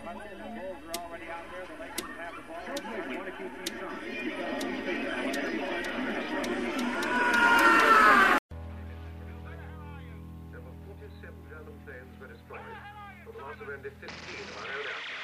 German planes were destroyed, for the loss of only 15 of our own aircraft.